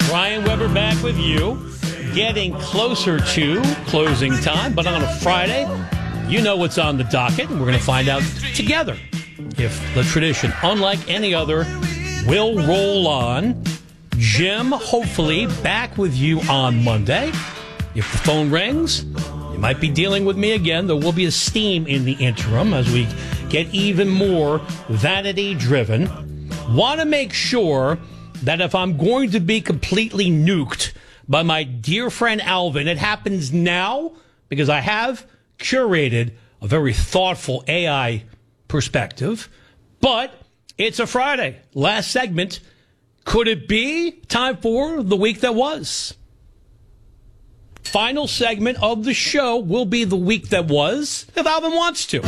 Ryan Weber back with you. Getting closer to closing time, but on a Friday, you know what's on the docket, and we're going to find out together if the tradition, unlike any other, will roll on. Jim, hopefully, back with you on Monday. If the phone rings, you might be dealing with me again. There will be a steam in the interim as we get even more vanity-driven. Want to make sure that if I'm going to be completely nuked by my dear friend Alvin, it happens now because I have curated a very thoughtful AI perspective. But it's a Friday. Last segment. Could it be time for the week that was? Final segment of the show will be the week that was, if Alvin wants to.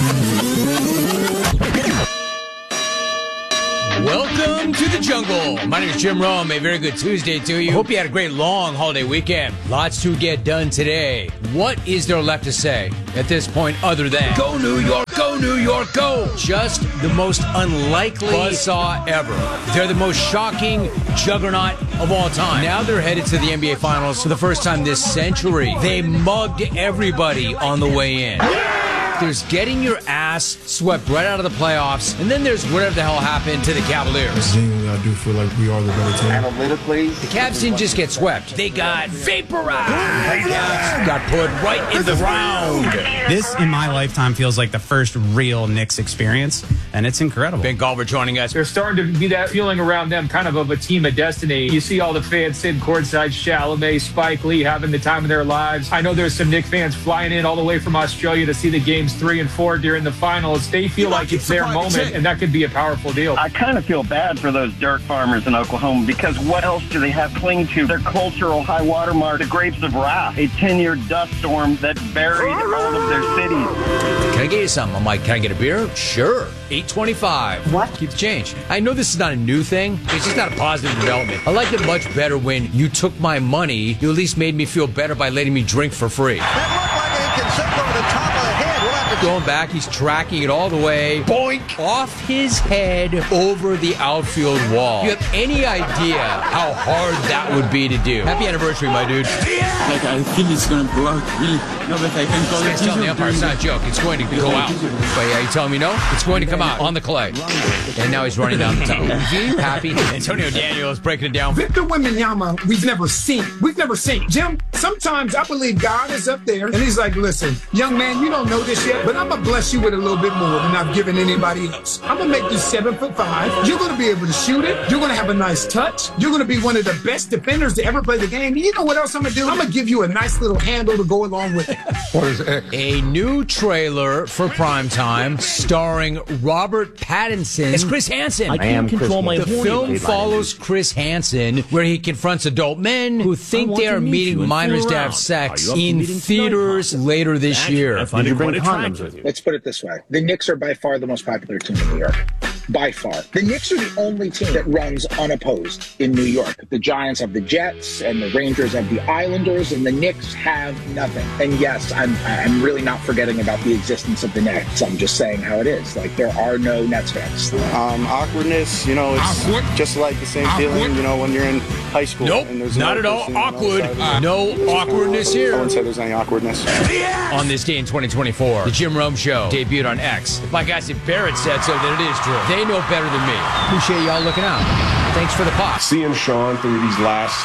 Welcome to the jungle. My name is Jim Rome. A very good Tuesday to you. Hope you had a great long holiday weekend. Lots to get done today. What is there left to say at this point other than go New York, go New York, go? Just the most unlikely buzzsaw ever. They're the most shocking juggernaut of all time. Now they're headed to the NBA Finals for the first time this century. They mugged everybody on the way in. There's getting your ass swept right out of the playoffs, and then there's whatever the hell happened to the Cavaliers. Genuinely, I do feel like we are the better team. Analytically, the Cavs didn't just get swept. They got vaporized. Got put right in the ground. This, in my lifetime, feels like the first real Knicks experience, and it's incredible. Ben Galver joining us. There's starting to be that feeling around them, kind of a team of destiny. You see all the fans sitting courtside, Chalamet, Spike Lee having the time of their lives. I know there's some Knicks fans flying in all the way from Australia to see the games 3 and 4 during the finals. They feel like it's their moment, and that could be a powerful deal. I kind of feel bad for those dirt farmers in Oklahoma because what else do they have cling to? Their cultural high water mark, the Grapes of Wrath, a 10-year dust storm that buried all of their cities. Can I get you something? I'm like, can I get a beer? Sure. $8.25. What? Keep the change. I know this is not a new thing. It's just not a positive development. I liked it much better when you took my money. You at least made me feel better by letting me drink for free. That looked like a consent over the top of the head. We'll have to Going back, he's tracking it all the way. Boink! Off his head over the outfield wall. You have any idea how hard that would be to do? Happy anniversary, my dude. Like, I feel it's going to go out, really. No, but I can call it. Tell the umpire it's not a joke. It's going to go out. But yeah, you telling me no? It's going to come out on the clay. And now he's running down the tunnel. You happy? Antonio Daniels breaking it down. Victor Wembanyama, we've never seen. Jim, sometimes I believe God is up there, and he's like, listen, young man, you don't know this yet, but I'm going to bless you with a little bit more than I've given anybody else. I'm going to make you 7'5". You're going to be able to shoot it. You're going to have a nice touch. You're going to be one of the best defenders to ever play the game. And you know what else I'm going to do? I'm going to give you a nice little handle to go along with it. What is it? A new trailer for primetime starring Robert Pattinson as Chris Hansen. I can't control my The horny film baby. follows Chris Hansen, where he confronts adult men who think they are meeting minors to have sex in theaters later this year. Did you bring condoms with you? Let's put it this way. The Knicks are by far the most popular team in New York. By far. The Knicks are the only team that runs unopposed in New York. The Giants have the Jets, and the Rangers have the Islanders, and the Knicks have nothing. And yes, I'm really not forgetting about the existence of the Nets. I'm just saying how it is. Like, there are no Nets fans. Awkwardness, it's just like the same feeling, when you're in high school. Nope, and there's not at all awkward. No awkwardness here. I wouldn't say there's any awkwardness. On this day in 2024, the Jim Rome Show debuted on X. If my guy Sid Barrett said so, then it is true. They know better than me. Appreciate y'all looking out. Thanks for the pop. Seeing Sean through these last,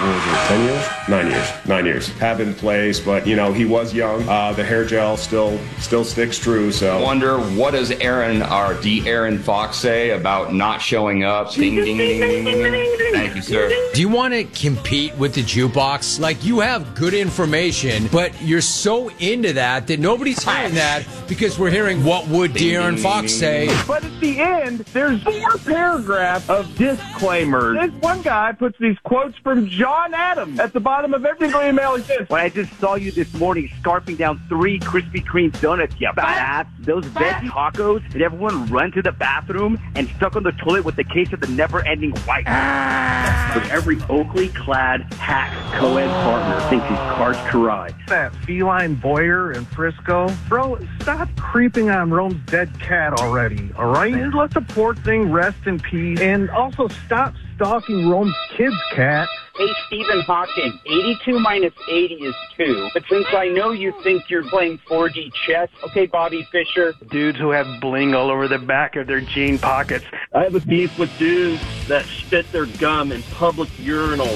10 years? 9 years. Have been plays, but, he was young. The hair gel still sticks true, so. I wonder, what does our Aaron Fox say about not showing up? Ding, ding, ding, ding, ding, ding. Thank you, sir. Do you want to compete with the jukebox? Like, you have good information, but you're so into that nobody's hearing that because we're hearing what would De'Aaron Fox say. But at the end, there's 4 paragraphs of disclaimers. This one guy puts these quotes from John Adams at the bottom of every single email he sends. When I just saw you this morning scarfing down 3 Krispy Kreme donuts, you badass. Those veggie tacos, did everyone run to the bathroom and stuck on the toilet with the case of the never-ending white? But every Oakley-clad hack co-ed partner thinks he's Karch Karai. That feline Boyer in Frisco. Bro, stop creeping on Rome's dead cat already, all right? And let the poor thing rest in peace. And also stop stalking Rome's kid's cat Hey, Stephen Hawking, 82 minus 80 is 2. But since I know you think you're playing 4D chess, okay, Bobby Fischer. Dudes who have bling all over the back of their jean pockets. I have a beef with dudes that spit their gum in public urinals.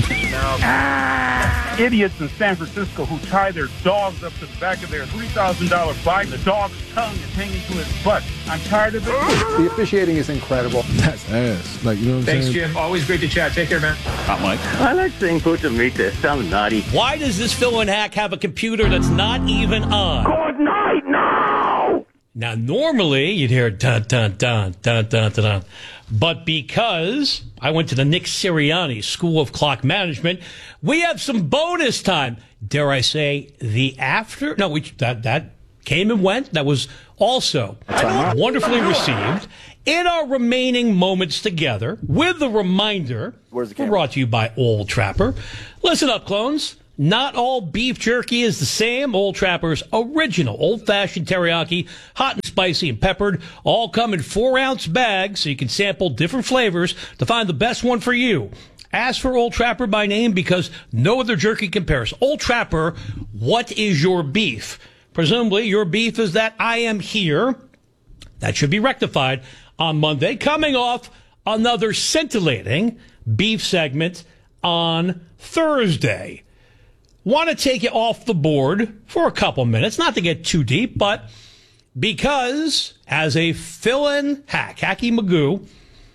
Idiots in San Francisco who tie their dogs up to the back of their $3,000 bike. The dog's tongue is hanging to his butt. I'm tired of it. The officiating is incredible. That's ass. Like, you know what I'm Thanks, saying? Jim. Always great to chat. Take care, man. Hot Mike. I like saying puta mita. Sounds naughty. Why does this fill-in hack have a computer that's not even on? Good night now! Now, normally you'd hear dun, dun, dun, dun, dun, dun, dun. But because I went to the Nick Sirianni School of Clock Management, we have some bonus time. Dare I say the after? No, that came and went. That was also wonderfully received. In our remaining moments together, with the reminder, we're brought to you by Old Trapper. Listen up, clones. Not all beef jerky is the same. Old Trapper's original old-fashioned teriyaki, hot and spicy and peppered, all come in 4-ounce bags so you can sample different flavors to find the best one for you. Ask for Old Trapper by name because no other jerky compares. Old Trapper, what is your beef? Presumably your beef is that I am here. That should be rectified on Monday. Coming off another scintillating beef segment on Thursday. Want to take you off the board for a couple minutes, not to get too deep, but because as a fill-in hack, Hacky Magoo,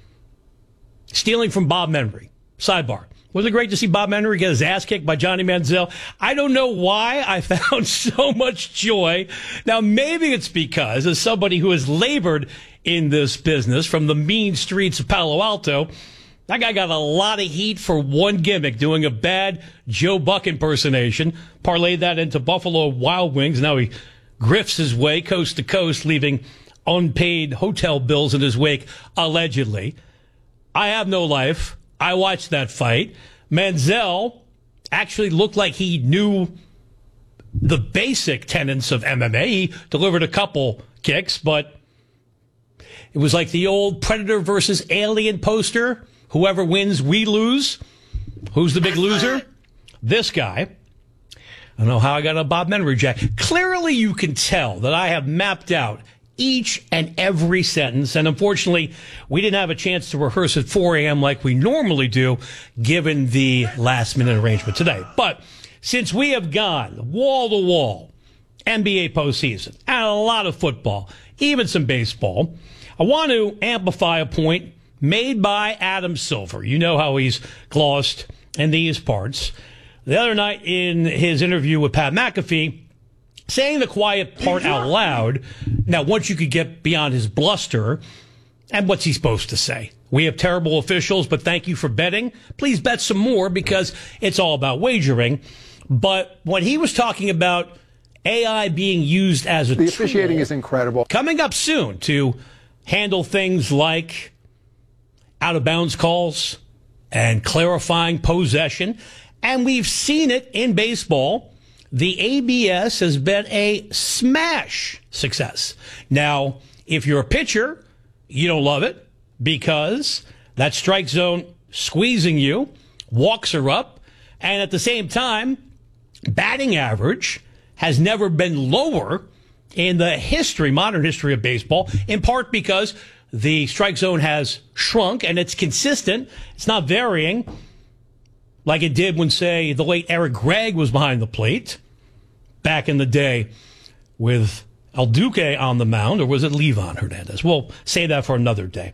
stealing from Bob Menery. Sidebar. Was it great to see Bob Menery get his ass kicked by Johnny Manziel? I don't know why I found so much joy. Now, maybe it's because, as somebody who has labored in this business from the mean streets of Palo Alto, that guy got a lot of heat for one gimmick, doing a bad Joe Buck impersonation, parlayed that into Buffalo Wild Wings. Now he grifts his way coast to coast, leaving unpaid hotel bills in his wake, allegedly. I have no life. I watched that fight. Manziel actually looked like he knew the basic tenets of MMA. He delivered a couple kicks, but it was like the old Predator versus Alien poster. Whoever wins, we lose. Who's the big loser? This guy. I don't know how I got a Bob Menery jack. Clearly, you can tell that I have mapped out each and every sentence. And unfortunately, we didn't have a chance to rehearse at 4 a.m. like we normally do, given the last-minute arrangement today. But since we have gone wall-to-wall, NBA postseason, and a lot of football, even some baseball, I want to amplify a point made by Adam Silver. You know how he's glossed in these parts. The other night in his interview with Pat McAfee, saying the quiet part out loud. Now, once you could get beyond his bluster, and what's he supposed to say? We have terrible officials, but thank you for betting. Please bet some more because it's all about wagering. But when he was talking about AI being used as a tool, the officiating is incredible. Coming up soon to handle things like out-of-bounds calls and clarifying possession. And we've seen it in baseball. The ABS has been a smash success. Now, if you're a pitcher, you don't love it because that strike zone squeezing you, walks are up, and at the same time, batting average has never been lower in the modern history of baseball, in part because the strike zone has shrunk and it's consistent. It's not varying like it did when, say, the late Eric Gregg was behind the plate back in the day with El Duque on the mound, or was it Levon Hernandez? We'll say that for another day.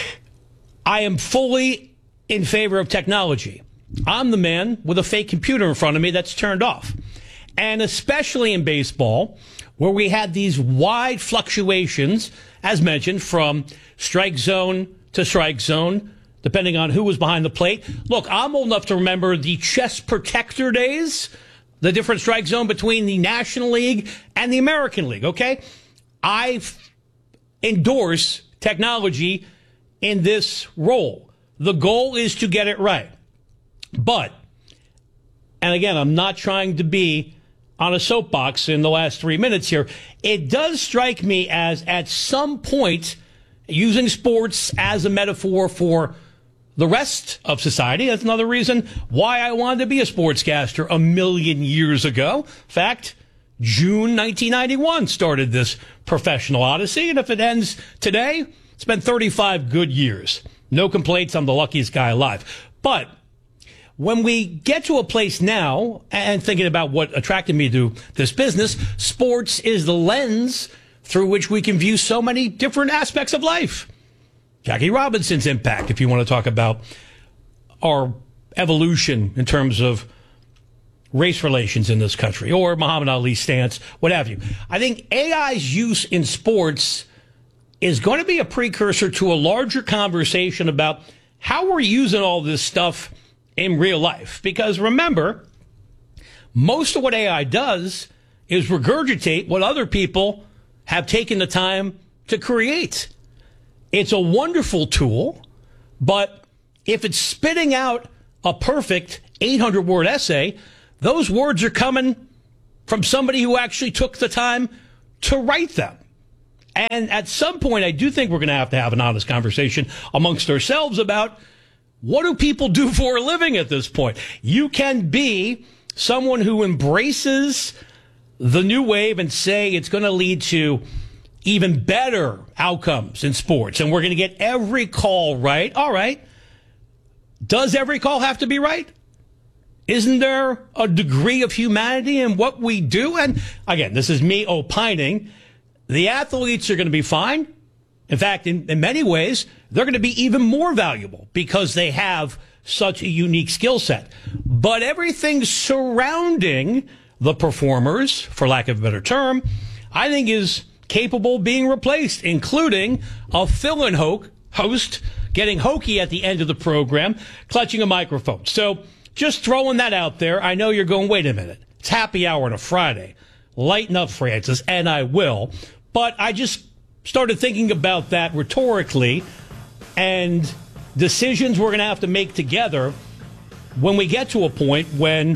I am fully in favor of technology. I'm the man with a fake computer in front of me that's turned off. And especially in baseball, where we had these wide fluctuations, as mentioned, from strike zone to strike zone, depending on who was behind the plate. Look, I'm old enough to remember the chest protector days, the different strike zone between the National League and the American League, okay? I endorse technology in this role. The goal is to get it right. But, and again, I'm not trying to be on a soapbox in the last 3 minutes here, it does strike me as at some point, using sports as a metaphor for the rest of society. That's another reason why I wanted to be a sportscaster a million years ago. In fact, June 1991 started this professional odyssey, and if it ends today, it's been 35 good years. No complaints, I'm the luckiest guy alive. But when we get to a place now, and thinking about what attracted me to this business, sports is the lens through which we can view so many different aspects of life. Jackie Robinson's impact, if you want to talk about our evolution in terms of race relations in this country, or Muhammad Ali's stance, what have you. I think AI's use in sports is going to be a precursor to a larger conversation about how we're using all this stuff in real life. Because remember, most of what AI does is regurgitate what other people have taken the time to create. It's a wonderful tool, but if it's spitting out a perfect 800-word essay, those words are coming from somebody who actually took the time to write them. And at some point, I do think we're going to have an honest conversation amongst ourselves about what do people do for a living at this point. You can be someone who embraces the new wave and say it's going to lead to even better outcomes in sports, and we're going to get every call right. All right. Does every call have to be right? Isn't there a degree of humanity in what we do? And again, this is me opining. The athletes are going to be fine. In fact, in many ways, they're going to be even more valuable because they have such a unique skill set. But everything surrounding the performers, for lack of a better term, I think is capable of being replaced, including a fill-in host getting hokey at the end of the program, clutching a microphone. So just throwing that out there. I know you're going, wait a minute. It's happy hour on a Friday. Lighten up, Francis, and I will. But I just started thinking about that rhetorically and decisions we're going to have to make together when we get to a point when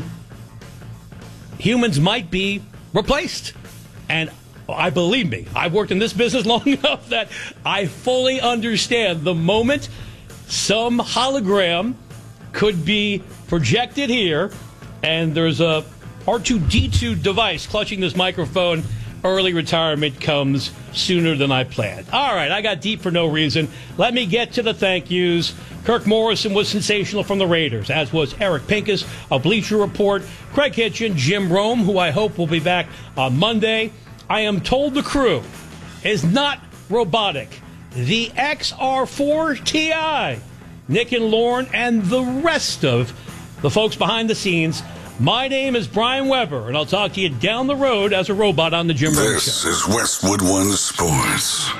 humans might be replaced. And believe me, I've worked in this business long enough that I fully understand the moment some hologram could be projected here and there's a R2-D2 device clutching this microphone, early retirement comes sooner than I planned. All right, I got deep for no reason. Let me get to the thank yous. Kirk Morrison was sensational from the Raiders, as was Eric Pincus of Bleacher Report, Craig Hitchen, Jim Rome, who I hope will be back on Monday. I am told the crew is not robotic. The XR4 Ti, Nick and Lauren, and the rest of the folks behind the scenes. My name is Brian Weber, and I'll talk to you down the road as a robot on the Jim Rome Show. This is Westwood One Sports.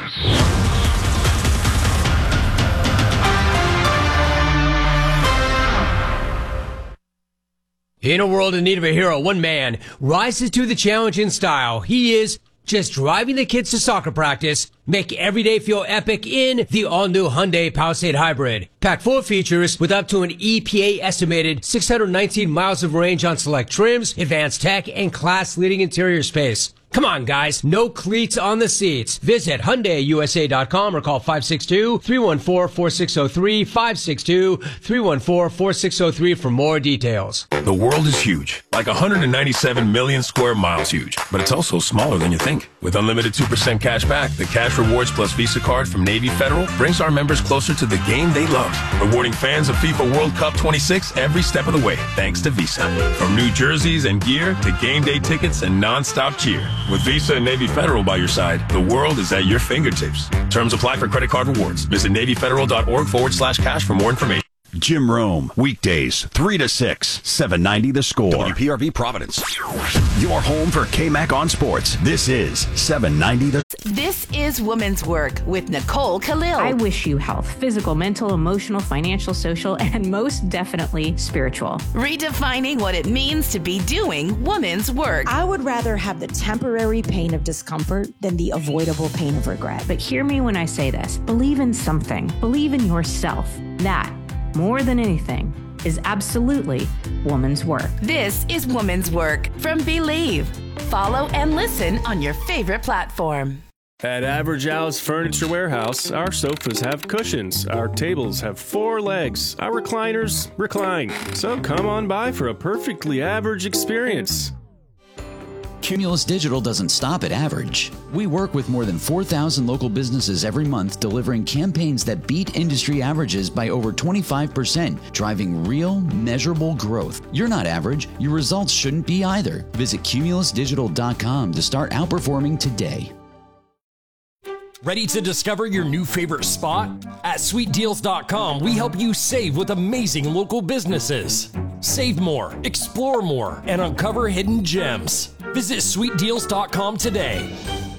In a world in need of a hero, one man rises to the challenge in style. He is just driving the kids to soccer practice, make every day feel epic in the all-new Hyundai Palisade Hybrid. Packed full of features with up to an EPA-estimated 619 miles of range on select trims, advanced tech, and class-leading interior space. Come on, guys. No cleats on the seats. Visit HyundaiUSA.com or call 562-314-4603, 562-314-4603 for more details. The world is huge, like 197 million square miles huge, but it's also smaller than you think. With unlimited 2% cash back, the Cash Rewards Plus Visa card from Navy Federal brings our members closer to the game they love, rewarding fans of FIFA World Cup 26 every step of the way, thanks to Visa. From new jerseys and gear to game day tickets and nonstop cheer. With Visa and Navy Federal by your side, the world is at your fingertips. Terms apply for credit card rewards. Visit NavyFederal.org/cash for more information. Jim Rome, weekdays 3 to 6, 790 The Score. WPRV Providence. Your home for KMAC on sports. This is 790 The... This is Women's Work with Nicole Khalil. I wish you health, physical, mental, emotional, financial, social, and most definitely spiritual. Redefining what it means to be doing women's work. I would rather have the temporary pain of discomfort than the avoidable pain of regret. But hear me when I say this. Believe in something. Believe in yourself. That, more than anything, is absolutely woman's work. This is Woman's Work from Believe. Follow and listen on your favorite platform. At Average Al's Furniture Warehouse, our sofas have cushions, our tables have 4 legs, our recliners recline. So come on by for a perfectly average experience. Cumulus Digital doesn't stop at average. We work with more than 4,000 local businesses every month, delivering campaigns that beat industry averages by over 25%, driving real, measurable growth. You're not average. Your results shouldn't be either. Visit cumulusdigital.com to start outperforming today. Ready to discover your new favorite spot? At sweetdeals.com, we help you save with amazing local businesses. Save more, explore more, and uncover hidden gems. Visit sweetdeals.com today.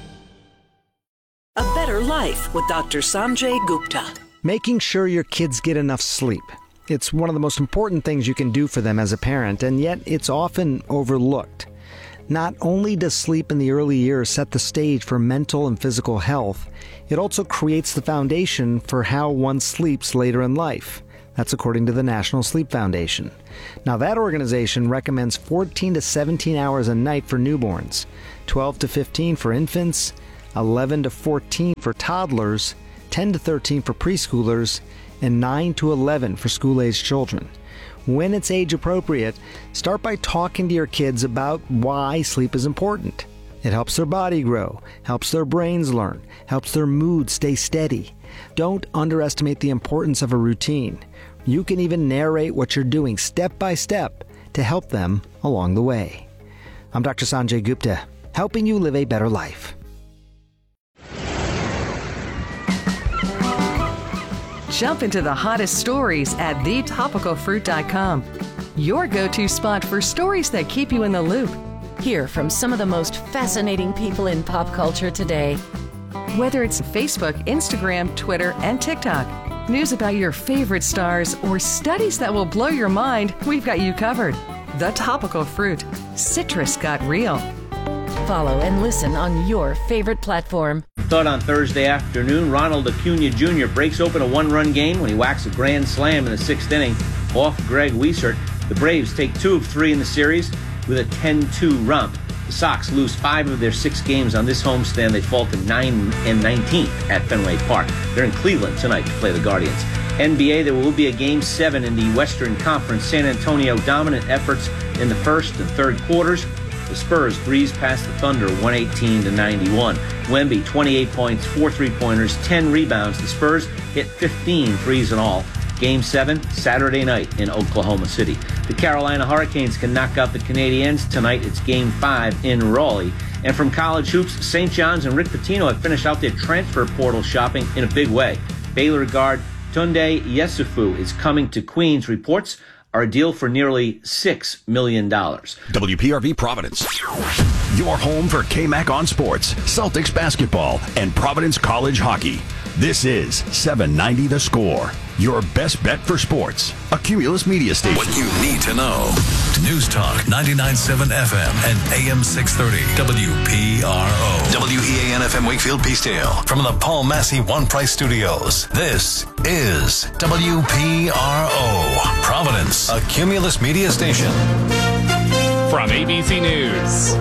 A better life with Dr. Sanjay Gupta. Making sure your kids get enough sleep. It's one of the most important things you can do for them as a parent, and yet it's often overlooked. Not only does sleep in the early years set the stage for mental and physical health, it also creates the foundation for how one sleeps later in life. That's according to the National Sleep Foundation. Now, that organization recommends 14 to 17 hours a night for newborns, 12 to 15 for infants, 11 to 14 for toddlers, 10 to 13 for preschoolers, and 9 to 11 for school-aged children. When it's age appropriate, start by talking to your kids about why sleep is important. It helps their body grow, helps their brains learn, helps their mood stay steady. Don't underestimate the importance of a routine. You can even narrate what you're doing step by step to help them along the way. I'm Dr. Sanjay Gupta, helping you live a better life. Jump into the hottest stories at thetopicalfruit.com. Your go-to spot for stories that keep you in the loop. Hear from some of the most fascinating people in pop culture today. Whether it's Facebook, Instagram, Twitter, and TikTok, news about your favorite stars, or studies that will blow your mind, we've got you covered. The Topical Fruit. Citrus got real. Follow and listen on your favorite platform. Thought on Thursday afternoon, Ronald Acuna Jr. breaks open a one-run game when he whacks a grand slam in the 6th inning off Greg Wiesert. The Braves take 2 of 3 in the series with a 10-2 run. The Sox lose 5 of their 6 games on this homestand. They fall to 9 and 19th at Fenway Park. They're in Cleveland tonight to play the Guardians. NBA, there will be a Game 7 in the Western Conference. San Antonio dominant efforts in the first and third quarters. The Spurs breeze past the Thunder 118-91. Wemby, 28 points, 4 3-pointers, 10 rebounds. The Spurs hit 15 threes in all. Game 7, Saturday night in Oklahoma City. The Carolina Hurricanes can knock out the Canadiens. Tonight it's Game 5 in Raleigh. And from college hoops, St. John's and Rick Pitino have finished out their transfer portal shopping in a big way. Baylor guard Tunde Yesufu is coming to Queens. Reports are a deal for nearly $6 million. WPRV Providence. Your home for KMAC on sports, Celtics basketball, and Providence College hockey. This is 790 The Score, your best bet for sports. A Cumulus Media Station. What you need to know. News Talk 99.7 FM and AM 630 WPRO. WEAN FM Wakefield Peacedale. From the Paul Massey One Price Studios. This is WPRO. Providence, a Cumulus Media Station. From ABC News,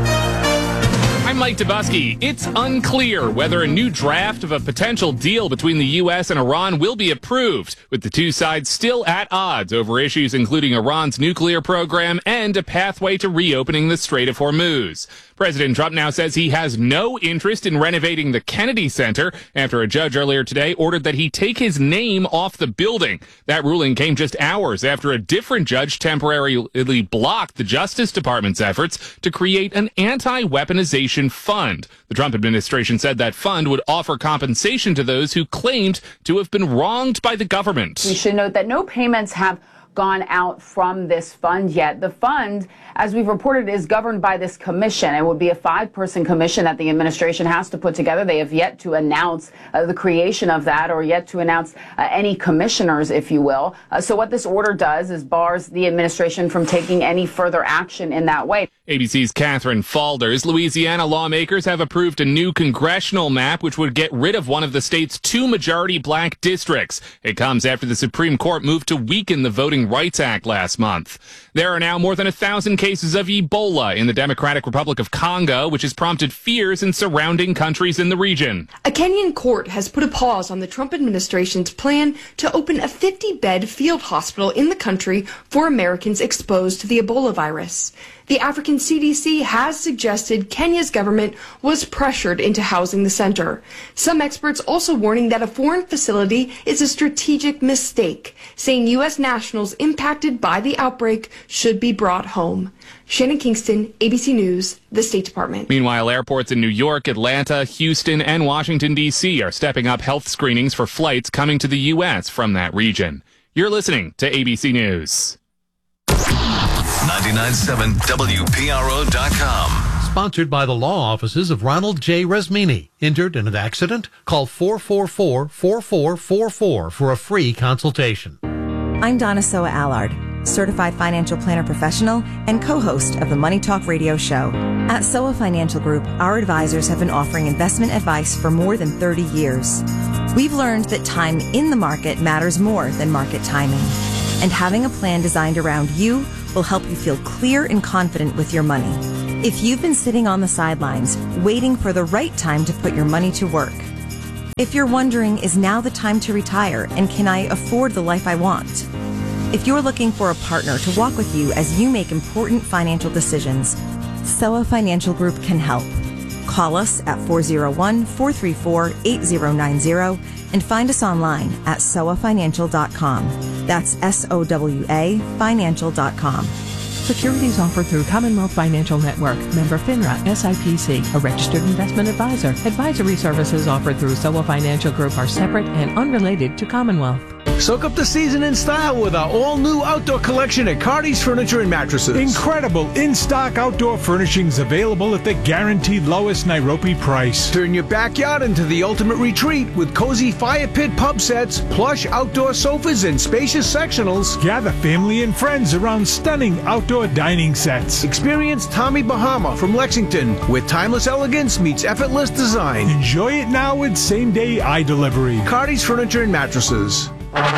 I'm Mike Dubusky. It's unclear whether a new draft of a potential deal between the U.S. and Iran will be approved, with the two sides still at odds over issues including Iran's nuclear program and a pathway to reopening the Strait of Hormuz. President Trump now says he has no interest in renovating the Kennedy Center after a judge earlier today ordered that he take his name off the building. That ruling came just hours after a different judge temporarily blocked the Justice Department's efforts to create an anti-weaponization fund. The Trump administration said that fund would offer compensation to those who claimed to have been wronged by the government. We should note that no payments have gone out from this fund yet. The fund, as we've reported, is governed by this commission. It would be a 5-person commission that the administration has to put together. They have yet to announce the creation of that, or yet to announce any commissioners, if you will. So what this order does is bars the administration from taking any further action in that way. ABC's Catherine Falders. Louisiana lawmakers have approved a new congressional map which would get rid of one of the state's 2 majority black districts. It comes after the Supreme Court moved to weaken the voting Voting Rights Act last month. There are now more than 1,000 cases of Ebola in the Democratic Republic of Congo, which has prompted fears in surrounding countries in the region. A Kenyan court has put a pause on the Trump administration's plan to open a 50-bed field hospital in the country for Americans exposed to the Ebola virus. The African CDC has suggested Kenya's government was pressured into housing the center. Some experts also warning that a foreign facility is a strategic mistake, saying U.S. nationals impacted by the outbreak should be brought home. Shannon Kingston, ABC News, the State Department. Meanwhile, airports in New York, Atlanta, Houston, and Washington, D.C. are stepping up health screenings for flights coming to the U.S. from that region. You're listening to ABC News. 99.7 WPRO.com. Sponsored by the law offices of Ronald J. Resmini. Injured in an accident? Call 444-4444 for a free consultation. I'm Donna Soa Allard, certified financial planner professional and co-host of the Money Talk radio show. At Soa Financial Group, our advisors have been offering investment advice for more than 30 years. We've learned that time in the market matters more than market timing. And having a plan designed around you will help you feel clear and confident with your money. If you've been sitting on the sidelines, waiting for the right time to put your money to work. If you're wondering, is now the time to retire and can I afford the life I want? If you're looking for a partner to walk with you as you make important financial decisions, Soa Financial Group can help. Call us at 401-434-8090 and find us online at SOAFinancial.com. That's SOWA Financial.com. Securities offered through Commonwealth Financial Network, member FINRA, SIPC, a registered investment advisor. Advisory services offered through Soa Financial Group are separate and unrelated to Commonwealth. Soak up the season in style with our all-new outdoor collection at Cardi's Furniture and Mattresses. Incredible in-stock outdoor furnishings available at the guaranteed lowest Nairobi price. Turn your backyard into the ultimate retreat with cozy fire pit pub sets, plush outdoor sofas, and spacious sectionals. Gather family and friends around stunning outdoor dining sets. Experience Tommy Bahama from Lexington, where timeless elegance meets effortless design. Enjoy it now with same-day eye delivery. Cardi's Furniture and Mattresses.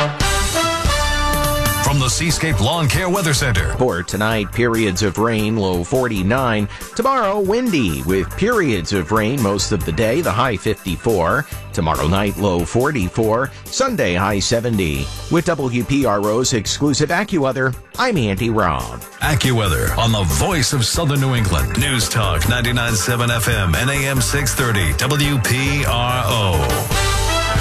From the Seascape Lawn Care Weather Center. For tonight, periods of rain, low 49. Tomorrow, windy with periods of rain most of the day, the high 54. Tomorrow night, low 44. Sunday, high 70. With WPRO's exclusive AccuWeather, I'm Andy Robb. AccuWeather on the voice of Southern New England. News Talk 99.7 FM and AM 630 WPRO.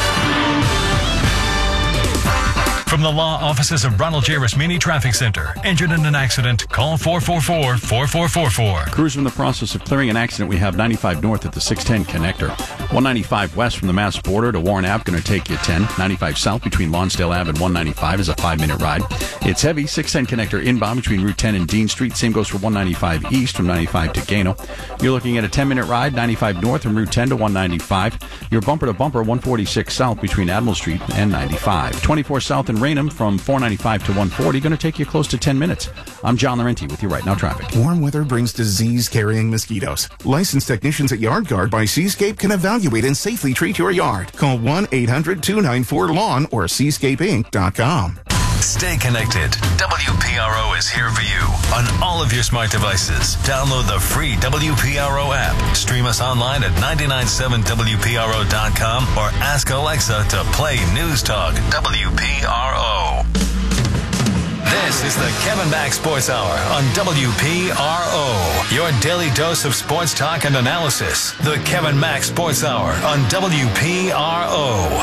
From the law offices of Ronald J. Resmini Traffic Center. Injured in an accident? Call 444-4444. Crews are in the process of clearing an accident. We have 95 north at the 610 connector. 195 west from the Mass border to Warren Ave, going to take you 10. 95 south between Lonsdale Ave and 195 is a 5-minute ride. It's heavy. 610 connector inbound between Route 10 and Dean Street. Same goes for 195 east from 95 to Gano. You're looking at a 10-minute ride, 95 north from Route 10 to 195. You're bumper to bumper, 146 south between Admiral Street and 95. 24 south and Raynham from 495 to 140, going to take you close to 10 minutes. I'm John Laurenti with you right now, traffic. Warm weather brings disease-carrying mosquitoes. Licensed technicians at YardGuard by Seascape can evaluate and safely treat your yard. Call 1-800-294-LAWN or seascapeinc.com. Stay connected. WPRO is here for you on all of your smart devices. Download the free WPRO app. Stream us online at 997WPRO.com or ask Alexa to play News Talk WPRO. This is the Kevin Mack Sports Hour on WPRO. Your daily dose of sports talk and analysis. The Kevin Mack Sports Hour on WPRO.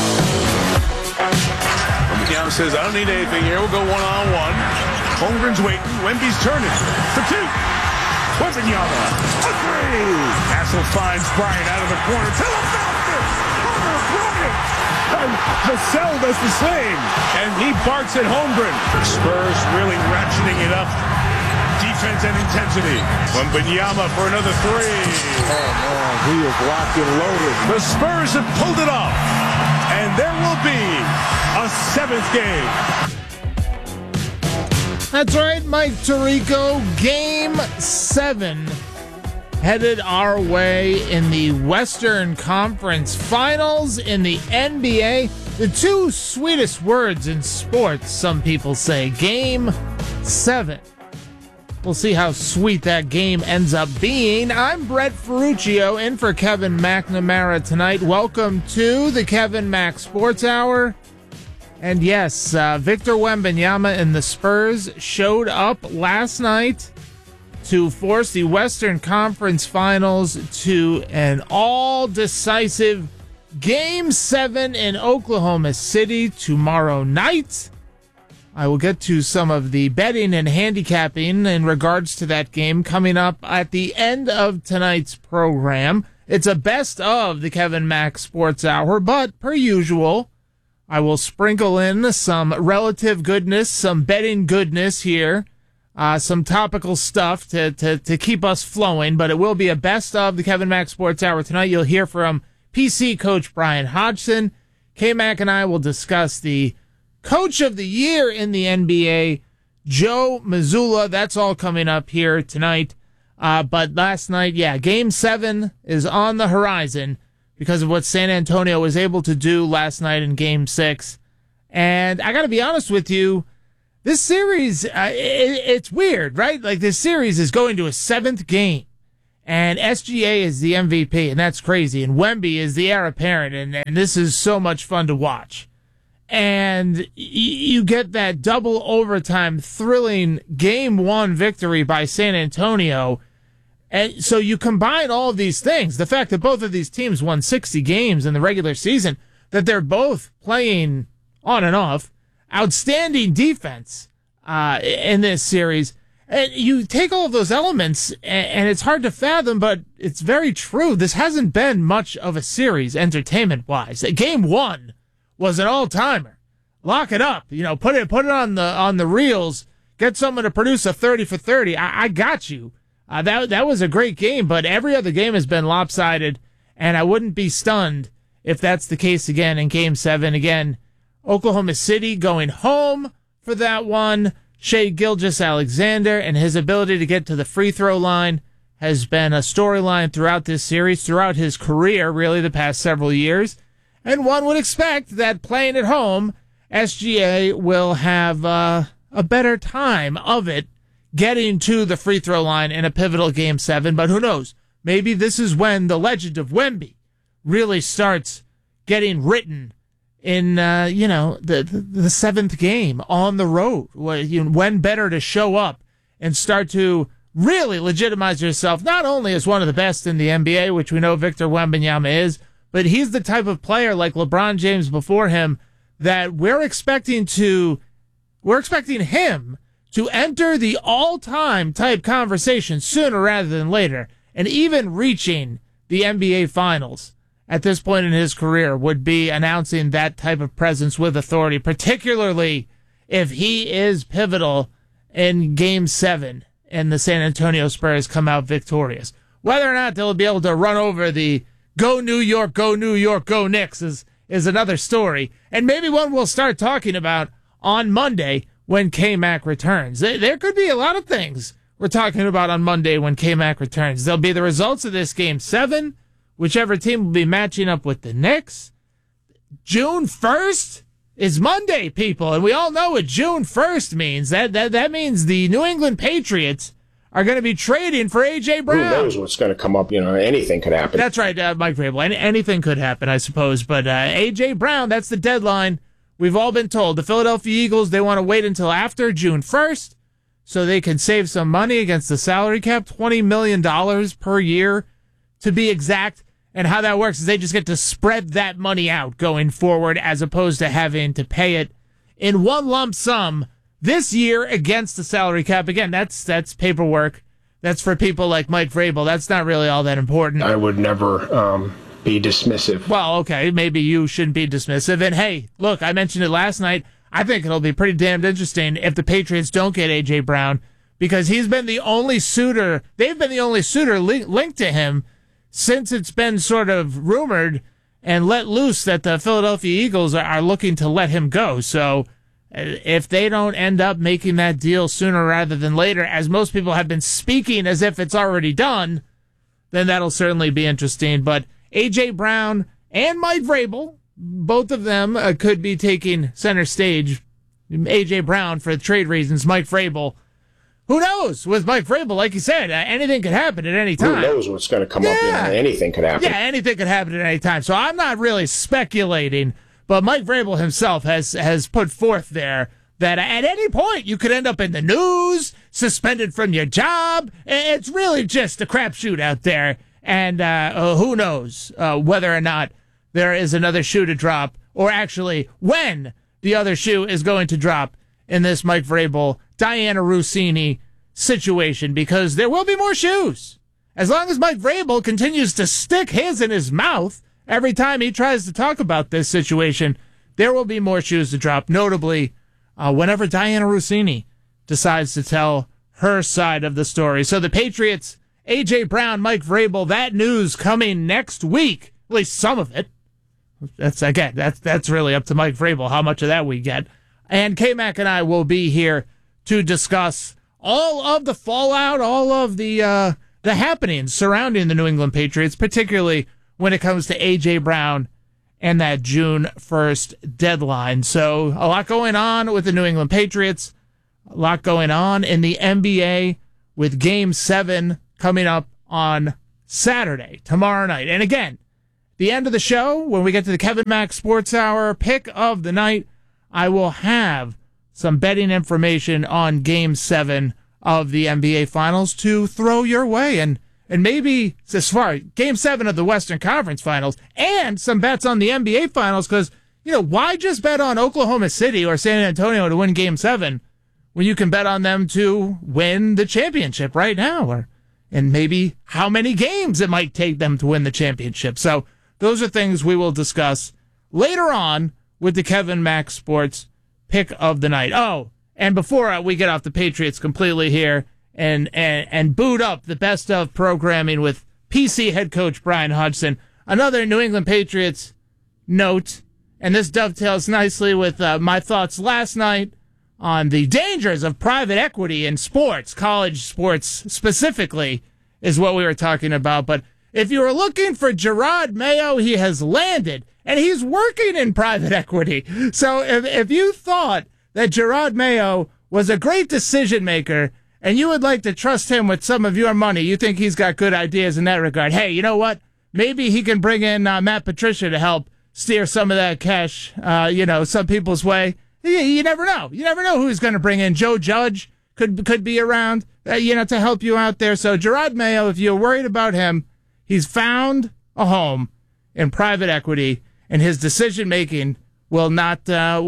Wembanyama says, I don't need anything here. We'll go one-on-one. Holmgren's waiting. Wemby's turning. For two. Wembanyama. A three. Castle finds Bryant out of the corner. To the basket. Over Bryant. And Vassell does the same. And he barks at Holmgren. Spurs really ratcheting it up. Defense and intensity. Wembanyama for another three. He is locked and loaded. The Spurs have pulled it off. And there will be a seventh game. That's right, Mike Tirico. Game 7 headed our way in the Western Conference Finals in the NBA. The two sweetest words in sports, some people say. Game 7. We'll see how sweet that game ends up being. I'm Brett Ferruccio, in for Kevin McNamara tonight. Welcome to the Kevin Mac Sports Hour. And yes, Victor Wembanyama and the Spurs showed up last night to force the Western Conference Finals to an all-decisive Game 7 in Oklahoma City tomorrow night. I will get to some of the betting and handicapping in regards to that game coming up at the end of tonight's program. It's a best of the Kevin Mac Sports Hour, but per usual, I will sprinkle in some relative goodness, some betting goodness here, some topical stuff to keep us flowing, but it will be a best of the Kevin Mac Sports Hour tonight. You'll hear from PC coach Brian Hodgson. K-Mac and I will discuss the Coach of the Year in the NBA, Joe Mazzulla. That's all coming up here tonight. But last night, Game 7 is on the horizon because of what San Antonio was able to do last night in Game 6. And I got to be honest with you, this series, it's weird, right? Like, this series is going to a 7th game. And SGA is the MVP, and that's crazy. And Wemby is the heir apparent, and this is so much fun to watch. And you get that double overtime thrilling Game 1 victory by San Antonio. And so you combine all of these things, the fact that both of these teams won 60 games in the regular season, that they're both playing on and off, outstanding defense in this series. And you take all of those elements, and it's hard to fathom, but it's very true. This hasn't been much of a series entertainment-wise. Game 1 was an all-timer. Lock it up. Put it on the reels. Get someone to produce a 30 for 30. I got you. That was a great game, but every other game has been lopsided, and I wouldn't be stunned if that's the case again in Game 7. Again, Oklahoma City going home for that one. Shai Gilgeous-Alexander and his ability to get to the free throw line has been a storyline throughout this series, throughout his career, really, the past several years. And one would expect that playing at home, SGA will have a better time of it getting to the free throw line in a pivotal Game 7. But who knows? Maybe this is when the legend of Wemby really starts getting written in, the 7th game on the road. When better to show up and start to really legitimize yourself, not only as one of the best in the NBA, which we know Victor Wembanyama is, but he's the type of player like LeBron James before him that we're expecting him to enter the all-time type conversation sooner rather than later, and even reaching the NBA Finals at this point in his career would be announcing that type of presence with authority, particularly if he is pivotal in Game 7 and the San Antonio Spurs come out victorious. Whether or not they'll be able to run over the Go New York, go New York, go Knicks is another story. And maybe one we'll start talking about on Monday when K-Mac returns. There could be a lot of things we're talking about on Monday when K-Mac returns. There'll be the results of this Game 7, whichever team will be matching up with the Knicks. June 1st is Monday, people, and we all know what June 1st means. That means the New England Patriots are going to be trading for A.J. Brown. Who knows what's going to come up? Anything could happen. That's right, Mike Vrabel. Anything could happen, I suppose. But A.J. Brown, that's the deadline. We've all been told. The Philadelphia Eagles, they want to wait until after June 1st so they can save some money against the salary cap, $20 million per year to be exact. And how that works is they just get to spread that money out going forward as opposed to having to pay it in one lump sum this year against the salary cap. Again, that's paperwork. That's for people like Mike Vrabel. That's not really all that important. I would never be dismissive. Well, okay, maybe you shouldn't be dismissive. And hey, look, I mentioned it last night. I think it'll be pretty damned interesting if the Patriots don't get A.J. Brown, because he's been the only suitor. They've been the only suitor linked to him since it's been sort of rumored and let loose that the Philadelphia Eagles are looking to let him go. So if they don't end up making that deal sooner rather than later, as most people have been speaking as if it's already done, then that'll certainly be interesting. But A.J. Brown and Mike Vrabel, both of them could be taking center stage. A.J. Brown for trade reasons, Mike Vrabel. Who knows? With Mike Vrabel, like you said, anything could happen at any time. Who knows what's going to come up? Anything could happen. Yeah, anything could happen at any time. So I'm not really speculating, but Mike Vrabel himself has put forth there that at any point you could end up in the news, suspended from your job. It's really just a crapshoot out there. And who knows whether or not there is another shoe to drop, or actually when the other shoe is going to drop in this Mike Vrabel, Diana Russini situation, because there will be more shoes. As long as Mike Vrabel continues to stick his in his mouth every time he tries to talk about this situation, there will be more shoes to drop, notably whenever Diana Russini decides to tell her side of the story. So the Patriots, A.J. Brown, Mike Vrabel, that news coming next week, at least some of it. That's really up to Mike Vrabel how much of that we get. And K-Mac and I will be here to discuss all of the fallout, all of the happenings surrounding the New England Patriots, particularly when it comes to A.J. Brown and that June 1st deadline. So a lot going on with the New England Patriots, a lot going on in the NBA with Game 7 coming up on Saturday, tomorrow night. And again, the end of the show, when we get to the Kevin Mack Sports Hour pick of the night, I will have some betting information on Game 7 of the NBA Finals to throw your way. And maybe, as far as Game 7 of the Western Conference Finals, and some bets on the NBA Finals, because, why just bet on Oklahoma City or San Antonio to win Game 7 when you can bet on them to win the championship right now? And maybe how many games it might take them to win the championship. So those are things we will discuss later on with the Kevin Mack Sports pick of the night. Oh, and before we get off the Patriots completely here and boot up the best of programming with PC head coach Brian Hodgson, another New England Patriots note, and this dovetails nicely with my thoughts last night on the dangers of private equity in sports, college sports specifically, is what we were talking about. But if you were looking for Gerard Mayo, he has landed, and he's working in private equity. So if you thought that Gerard Mayo was a great decision maker and you would like to trust him with some of your money, you think he's got good ideas in that regard, hey, you know what? Maybe he can bring in Matt Patricia to help steer some of that cash, some people's way. You never know. You never know who he's going to bring in. Joe Judge could be around, to help you out there. So Gerard Mayo, if you're worried about him, he's found a home in private equity, and his decision-making will not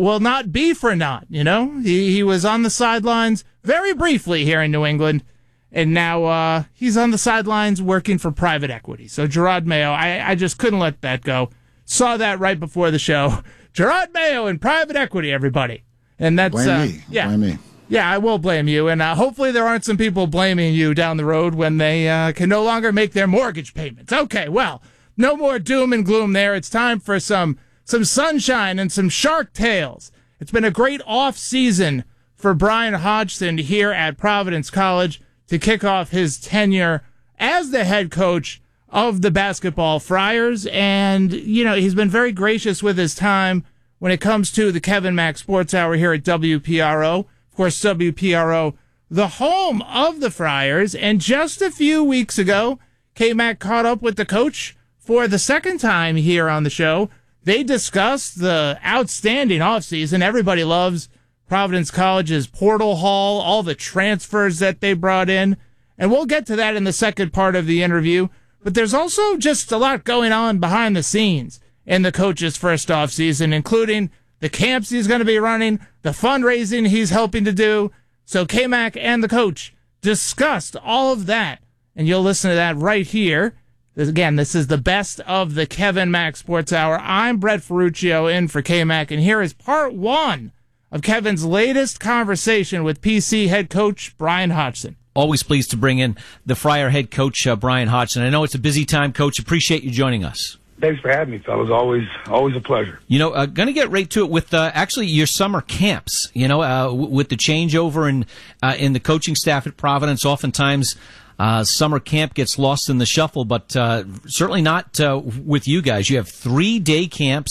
be for naught, He was on the sidelines very briefly here in New England, and now he's on the sidelines working for private equity. So Gerard Mayo, I just couldn't let that go. Saw that right before the show. Gerard Mayo in private equity, everybody. And that's... Blame me. Yeah, I will blame you, and hopefully there aren't some people blaming you down the road when they can no longer make their mortgage payments. Okay, well, no more doom and gloom there. It's time for some sunshine and some shark tales. It's been a great off season for Brian Hodgson here at Providence College to kick off his tenure as the head coach of the basketball Friars, and he's been very gracious with his time when it comes to the Kevin Mack Sports Hour here at WPRO. Of course, WPRO, the home of the Friars. And just a few weeks ago, K-Mac caught up with the coach for the second time here on the show. They discussed the outstanding offseason. Everybody loves Providence College's portal haul, all the transfers that they brought in. And we'll get to that in the second part of the interview. But there's also just a lot going on behind the scenes in the coach's first offseason, including the camps he's going to be running, the fundraising he's helping to do. So K-Mac and the coach discussed all of that, and you'll listen to that right here. Again, this is the best of the Kevin Mack Sports Hour. I'm Brett Ferruccio in for K-Mac, and here is part one of Kevin's latest conversation with PC head coach Brian Hodgson. Always pleased to bring in the Friar head coach, Brian Hodgson. I know it's a busy time, Coach. Appreciate you joining us. Thanks for having me, fellas. Always a pleasure. Going to get right to it with actually your summer camps. With the changeover in the coaching staff at Providence, oftentimes summer camp gets lost in the shuffle, but certainly not with you guys. You have 3 day camps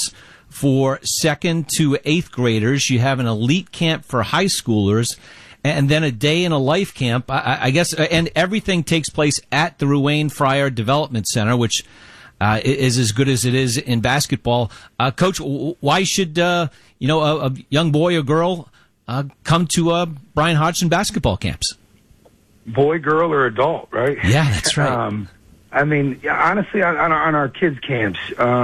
for 2nd to 8th graders. You have an elite camp for high schoolers, and then a day in a life camp, I guess, and everything takes place at the Ruane Fryer Development Center, which is as good as it is in basketball. Coach, why should a young boy or girl come to Brian Hodgson basketball camps? Boy, girl, or adult, right? Yeah, that's right. I mean, honestly, on our kids' camps,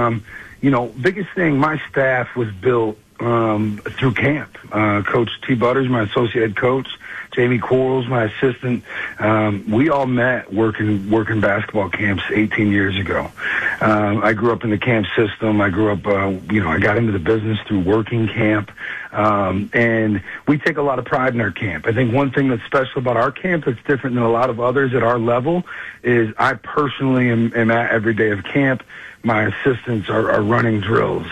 biggest thing, my staff was built through camp. Coach T. Butters, my associate head coach, Jamie Quarles, my assistant, we all met working basketball camps 18 years ago. I grew up in the camp system. I grew up, I got into the business through working camp. And we take a lot of pride in our camp. I think one thing that's special about our camp that's different than a lot of others at our level is I personally am at every day of camp. My assistants are running drills.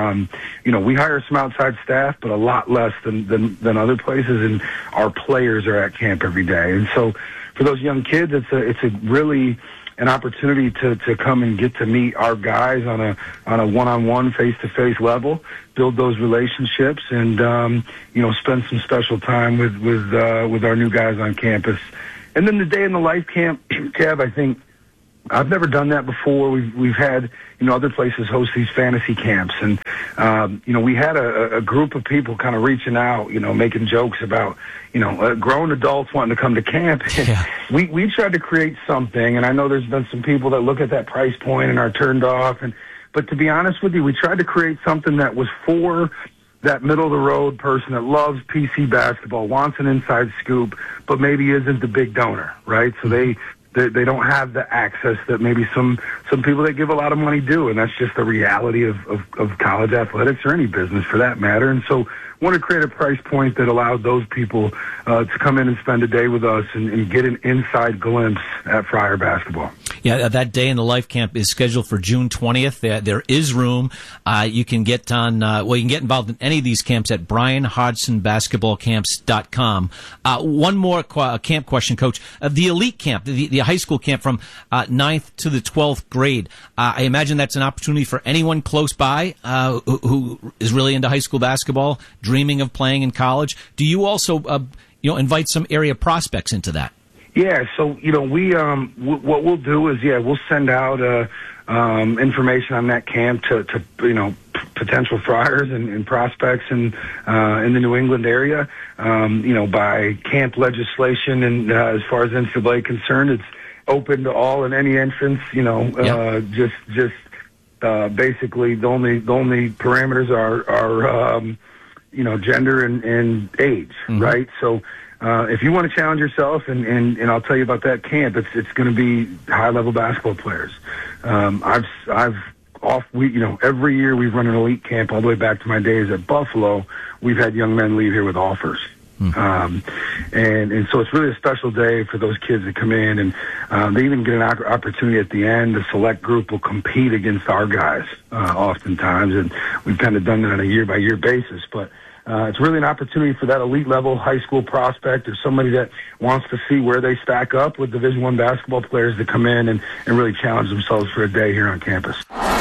We hire some outside staff, but a lot less than other places, and our players are at camp every day. And so for those young kids, it's a really an opportunity to come and get to meet our guys on a one-on-one, face-to-face level, build those relationships, and spend some special time with our new guys on campus. And then the day in the life camp, Kev, I think I've never done that before. We've had other places host these fantasy camps, and we had a group of people kind of reaching out, making jokes about grown adults wanting to come to camp. Yeah. we tried to create something, and I know there's been some people that look at that price point and are turned off, but to be honest with you, we tried to create something that was for that middle-of-the-road person that loves PC basketball, wants an inside scoop, but maybe isn't the big donor, right? So they don't have the access that maybe some people that give a lot of money do, and that's just the reality of college athletics or any business for that matter. And so want to create a price point that allowed those people to come in and spend a day with us and get an inside glimpse at Fryer basketball. Yeah, that day in the life camp is scheduled for June 20th. There is room. You can get on. You can get involved in any of these camps at BrianHodgsonBasketballCamps.com. One more camp question, Coach. The elite camp, the high school camp from 9th to the 12th grade. I imagine that's an opportunity for anyone close by who is really into high school basketball, dreaming of playing in college. Do you also invite some area prospects into that? Yeah, so we what we'll do is we'll send out information on that camp to potential Friars and prospects in the New England area. By camp legislation, and as far as NCAA concerned, it's open to all and any entrance. Basically the only parameters are gender and age, right? So. If you want to challenge yourself, and I'll tell you about that camp, it's going to be high-level basketball players. Every year we've run an elite camp all the way back to my days at Buffalo. We've had young men leave here with offers. And so it's really a special day for those kids to come in, and they even get an opportunity at the end. The select group will compete against our guys oftentimes, and we've kind of done that on a year-by-year basis, but it's really an opportunity for that elite level high school prospect or somebody that wants to see where they stack up with Division I basketball players to come in and really challenge themselves for a day here on campus.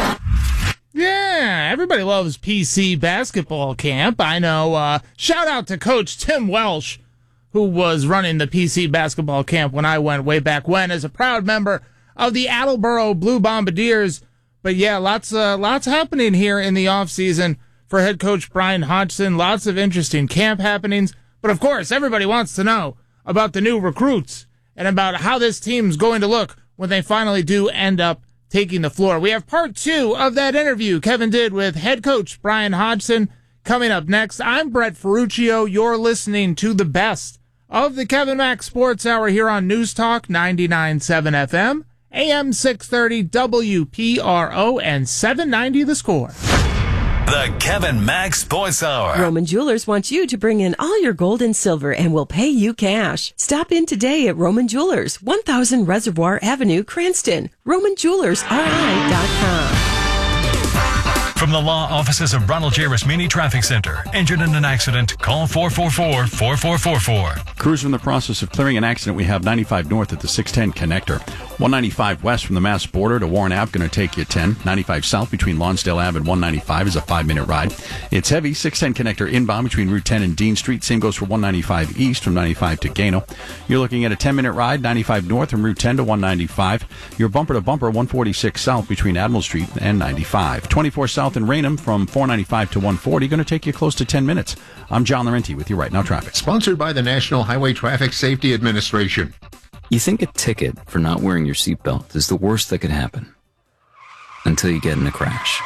Yeah, everybody loves PC basketball camp. I know. Shout out to Coach Tim Welsh, who was running the PC basketball camp when I went way back when as a proud member of the Attleboro Blue Bombardiers. But yeah, lots happening here in the off season for head coach Brian Hodgson. Lots of interesting camp happenings. But of course, everybody wants to know about the new recruits and about how this team's going to look when they finally do end up taking the floor. We have part 2 of that interview Kevin did with head coach Brian Hodgson coming up next. I'm Brett Ferruccio. You're listening to the best of the Kevin Mack Sports Hour here on News Talk 99.7 FM, AM 630 WPRO, and 790 The Score. The Kevin Mack Sports Hour. Roman Jewelers wants you to bring in all your gold and silver and will pay you cash. Stop in today at Roman Jewelers, 1000 Reservoir Avenue, Cranston. RomanJewelersRI.com. From the law offices of Ronald J. Rasmini Traffic Center. Injured in an accident? Call 444-4444. Crews are in the process of clearing an accident. We have 95 north at the 610 connector. 195 west from the Mass border to Warren Ave, going to take you 10. 95 south between Lonsdale Ave and 195 is a 5-minute ride. It's heavy. 610 connector inbound between Route 10 and Dean Street. Same goes for 195 east from 95 to Gano. You're looking at a 10-minute ride, 95 north from Route 10 to 195. You're bumper to bumper, 146 south between Admiral Street and 95. 24 south in Raynham from 495 to 140, going to take you close to 10 minutes. I'm John Laurenti with you right now, traffic. Sponsored by the National Highway Traffic Safety Administration. You think a ticket for not wearing your seatbelt is the worst that could happen. Until you get in a crash.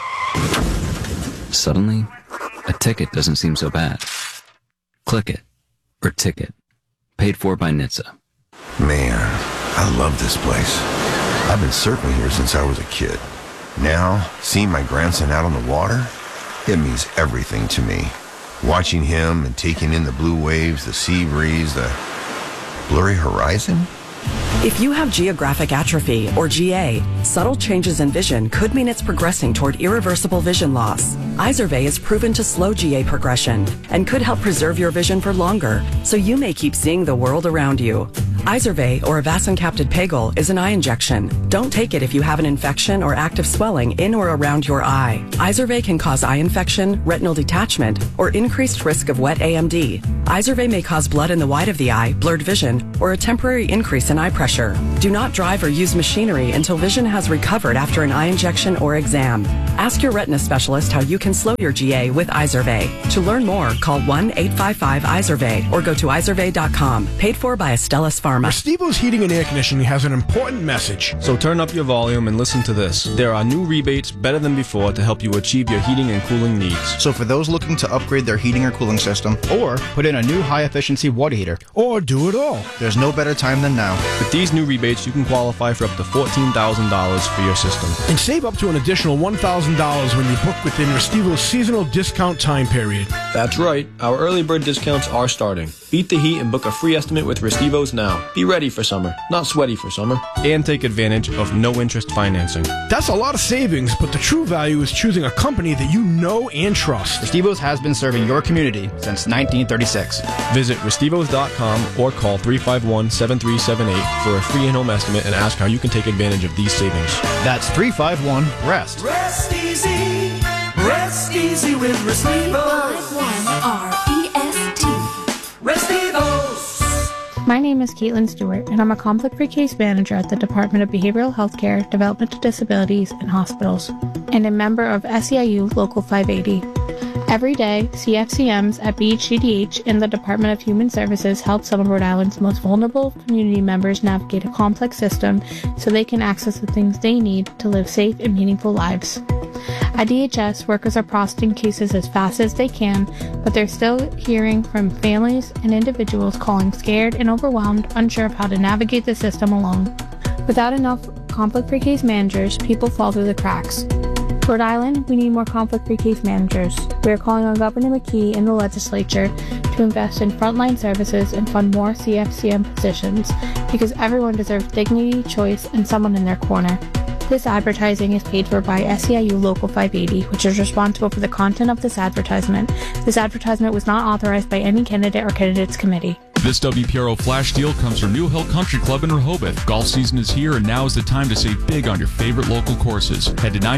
Suddenly, a ticket doesn't seem so bad. Click it. Or ticket. Paid for by NHTSA. Man, I love this place. I've been surfing here since I was a kid. Now, seeing my grandson out on the water, it means everything to me. Watching him and taking in the blue waves, the sea breeze, the blurry horizon. If you have geographic atrophy, or GA, subtle changes in vision could mean it's progressing toward irreversible vision loss. Izervay is proven to slow GA progression and could help preserve your vision for longer, so you may keep seeing the world around you. Izervay, or avacincaptad pegol, is an eye injection. Don't take it if you have an infection or active swelling in or around your eye. Izervay can cause eye infection, retinal detachment, or increased risk of wet AMD. Izervay may cause blood in the white of the eye, blurred vision, or a temporary increase in eye pressure. Do not drive or use machinery until vision has recovered after an eye injection or exam. Ask your retina specialist how you can slow your GA with Izervay. To learn more, call 1-855-IZERVAY or go to izervay.com. Paid for by Astellas Pharma. Restivo's Heating and Air Conditioning has an important message. So turn up your volume and listen to this. There are new rebates better than before to help you achieve your heating and cooling needs. So for those looking to upgrade their heating or cooling system, or put in a new high-efficiency water heater, or do it all, there's no better time than now. With these new rebates, you can qualify for up to $14,000 for your system. And save up to an additional $1,000 when you book within Restivo's seasonal discount time period. That's right. Our early bird discounts are starting. Beat the heat and book a free estimate with Restivo's now. Be ready for summer, not sweaty for summer. And take advantage of no-interest financing. That's a lot of savings, but the true value is choosing a company that you know and trust. Restivo's has been serving your community since 1936. Visit Restivos.com or call 351-7378 for a free in-home estimate and ask how you can take advantage of these savings. That's 351-REST. Rest easy. Rest easy with Restivo. R-E-S-T. Restivos. My name is Caitlin Stewart, and I'm a conflict-free case manager at the Department of Behavioral Healthcare, Developmental Disabilities, and Hospitals, and a member of SEIU Local 580. Every day, CFCMs at BHCDH and the Department of Human Services help some of Rhode Island's most vulnerable community members navigate a complex system so they can access the things they need to live safe and meaningful lives. At DHS, workers are processing cases as fast as they can, but they're still hearing from families and individuals calling scared and overwhelmed, unsure of how to navigate the system alone. Without enough conflict-free case managers, people fall through the cracks. Rhode Island, we need more conflict-free case managers. We are calling on Governor McKee and the legislature to invest in frontline services and fund more CFCM positions because everyone deserves dignity, choice, and someone in their corner. This advertising is paid for by SEIU Local 580, which is responsible for the content of this advertisement. This advertisement was not authorized by any candidate or candidates committee. This WPRO flash deal comes from New Hill Country Club in Rehoboth. Golf season is here, and now is the time to save big on your favorite local courses. Head to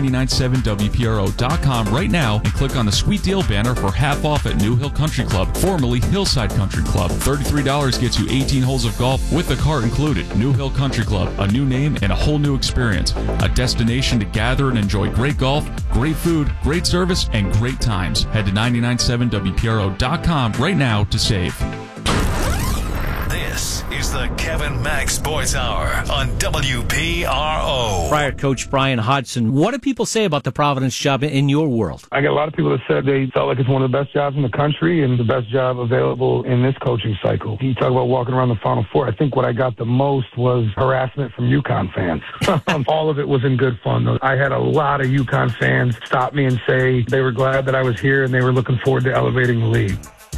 997WPRO.com right now and click on the Sweet Deal banner for half off at New Hill Country Club, formerly Hillside Country Club. $33 gets you 18 holes of golf with the cart included. New Hill Country Club, a new name and a whole new experience. A destination to gather and enjoy great golf, great food, great service, and great times. Head to 997WPRO.com right now to save. This is the Kevin Mack Sports Hour on WPRO. Prior coach Brian Hodgson, what do people say about the Providence job in your world? I get a lot of people that said they felt like it's one of the best jobs in the country and the best job available in this coaching cycle. You talk about walking around the Final Four. I think what I got the most was harassment from UConn fans. All of it was in good fun, though. I had a lot of UConn fans stop me and say they were glad that I was here and they were looking forward to elevating the league.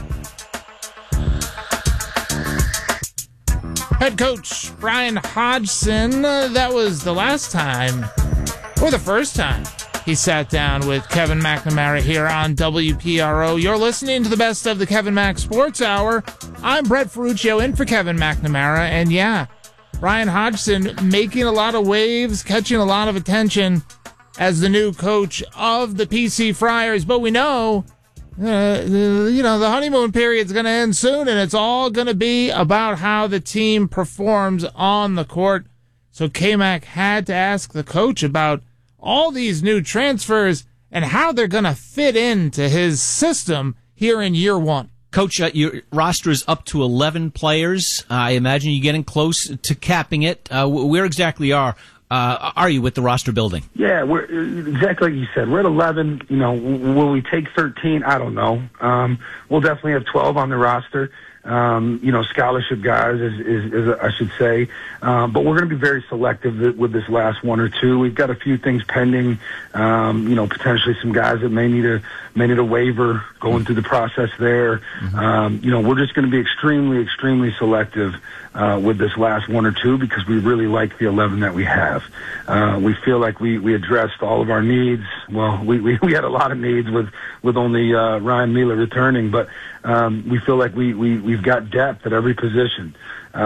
Head coach Brian Hodgson, that was the last time, or the first time, he sat down with Kevin McNamara here on WPRO. You're listening to the best of the Kevin Mac Sports Hour. I'm Brett Ferruccio in for Kevin McNamara. And yeah, Ryan Hodgson making a lot of waves, catching a lot of attention as the new coach of the PC Friars. But we know, the honeymoon period is going to end soon, and it's all going to be about how the team performs on the court. So K-Mac had to ask the coach about all these new transfers and how they're going to fit into his system here in year one. Coach, your roster is up to 11 players. I imagine you're getting close to capping it. Where exactly are you with the roster building? Yeah, we're exactly like you said. We're at 11. Will we take 13? I don't know. We'll definitely have 12 on the roster. Scholarship guys, is I should say. But we're going to be very selective with this last one or two. We've got a few things pending. Potentially some guys that may need a waiver going through the process there. We're just going to be extremely, extremely selective with this last one or two because we really like the 11 that we have. We feel like we addressed all of our needs. Well, we had a lot of needs with only Ryan Mila returning, but we feel like we've got depth at every position.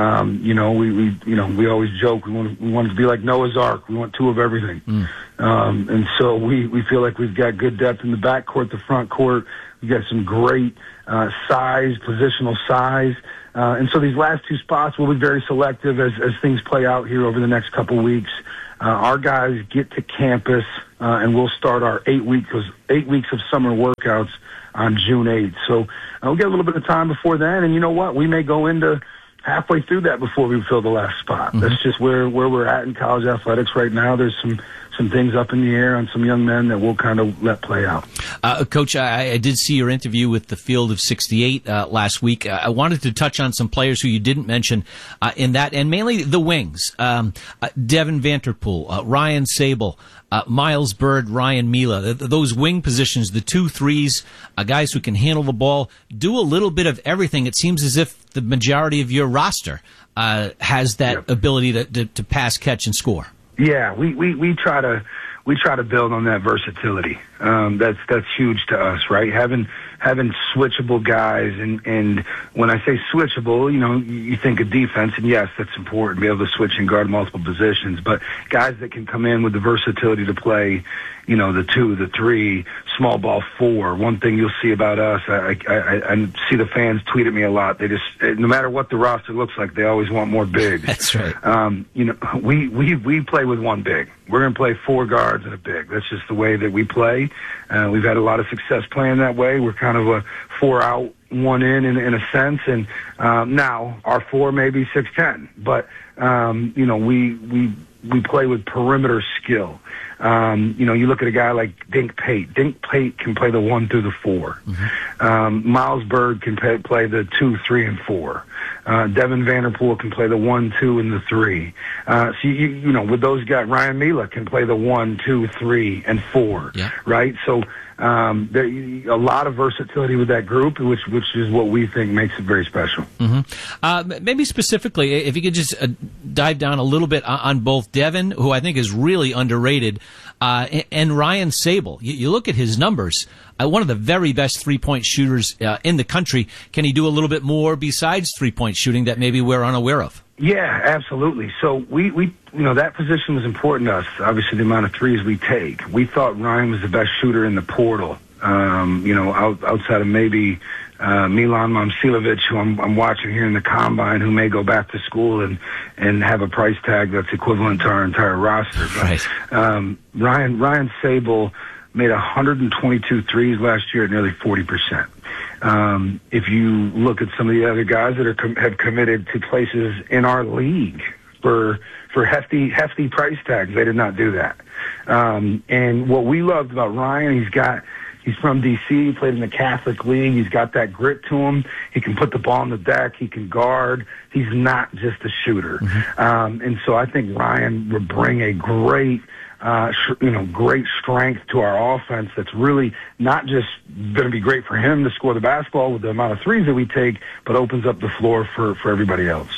We always joke we want to be like Noah's Ark. We want two of everything. And so we feel like we've got good depth in the backcourt, the front court. We've got some great size, positional size. And so these last two spots will be very selective as things play out here over the next couple weeks. Our guys get to campus, and we'll start our 8 weeks of summer workouts on June 8th. So we'll get a little bit of time before then. And you know what? We may go into halfway through that before we fill the last spot. That's just where we're at in college athletics right now. There's some things up in the air on some young men that we'll kind of let play out. Coach, I did see your interview with the Field of 68 last week. I wanted to touch on some players who you didn't mention in that, and mainly the wings. Devin Vanterpool, Ryan Sable, Miles Bird, Ryan Mila. Those wing positions, the 2-3s, guys who can handle the ball, do a little bit of everything. It seems as if the majority of your roster has that ability to pass, catch, and score. Yeah, we try to build on that versatility. That's huge to us, right? Having switchable guys, and when I say switchable, you think of defense, and yes, that's important, be able to switch and guard multiple positions, but guys that can come in with the versatility to play, the 2, the 3, small ball 4. One thing you'll see about us, I see the fans tweet at me a lot. They just, no matter what the roster looks like, they always want more big. That's right. We play with one big. We're going to play 4 guards and a big. That's just the way that we play. We've had a lot of success playing that way. We're kind of a 4 out, 1 in a sense. And now our 4 may be 6'10", but we play with perimeter skill. You look at a guy like Dink Pate. Dink Pate can play the 1 through the 4. Miles Bird can play the 2, 3, and 4. Devin Vanterpool can play the 1, 2, and the 3. So with those guys, Ryan Mila can play the 1, 2, 3, and 4. Yeah. Right. So a lot of versatility with that group, which is what we think makes it very special. Maybe specifically, if you could just dive down a little bit on both Devin, who I think is really underrated, and Ryan Sable. You look at his numbers. One of the very best three-point shooters in the country. Can he do a little bit more besides three-point shooting that maybe we're unaware of? Yeah, absolutely. So we that position was important to us. Obviously, the amount of threes we take. We thought Ryan was the best shooter in the portal. Outside of maybe Milan Momcilovic, who I'm watching here in the combine, who may go back to school and have a price tag that's equivalent to our entire roster. But, right. Ryan Sable made 122 threes last year at nearly 40%. If you look at some of the other guys that have committed to places in our league for hefty price tags, they did not do that. And what we loved about Ryan, he's from D.C., he played in the Catholic League, he's got that grit to him, he can put the ball on the deck, he can guard, he's not just a shooter. And so I think Ryan would bring a great strength to our offense that's really not just going to be great for him to score the basketball with the amount of threes that we take, but opens up the floor for everybody else.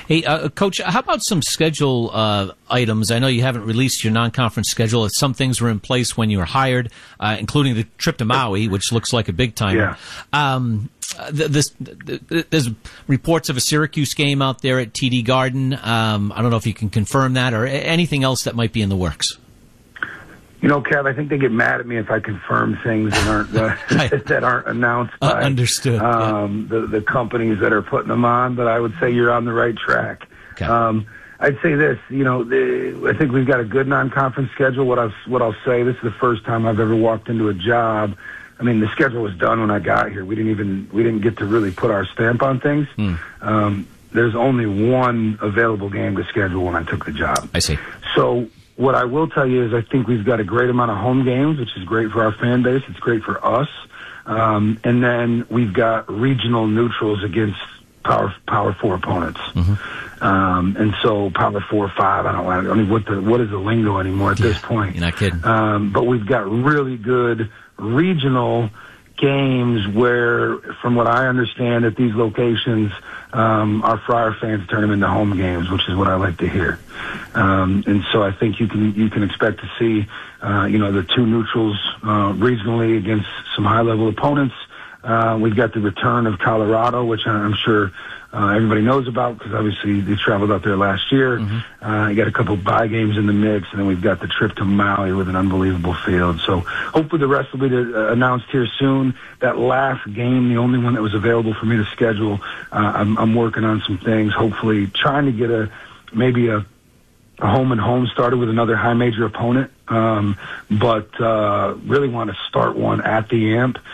Hey, Coach, how about some schedule items? I know you haven't released your non-conference schedule. Some things were in place when you were hired, including the trip to Maui, which looks like a big timer. Yeah. There's reports of a Syracuse game out there at TD Garden. I don't know if you can confirm that or anything else that might be in the works. You know, Kev, I think they get mad at me if I confirm things that aren't that aren't announced by understood. The companies that are putting them on. But I would say you're on the right track. Okay. I'd say this. You know, I think we've got a good non-conference schedule. What I'll say, this is the first time I've ever walked into a job. I mean, the schedule was done when I got here. We didn't get to really put our stamp on things. There's only one available game to schedule when I took the job. I see. So what I will tell you is I think we've got a great amount of home games, which is great for our fan base. It's great for us. And then we've got regional neutrals against Power 4 opponents. And so Power 4, 5, I mean, what is the lingo anymore at this point? You're not kidding. But we've got really good regional games where, from what I understand, at these locations, our Friar fans turn them into home games, which is what I like to hear. And so I think you can expect to see, the two neutrals regionally against some high-level opponents. We've got the return of Colorado, which I'm sure everybody knows about because obviously they traveled out there last year. You got a couple of bye games in the mix, and then we've got the trip to Maui with an unbelievable field. So hopefully the rest will be announced here soon. That last game, the only one that was available for me to schedule, I'm working on some things, hopefully trying to get maybe a home and home started with another high major opponent, but really want to start one at the Amp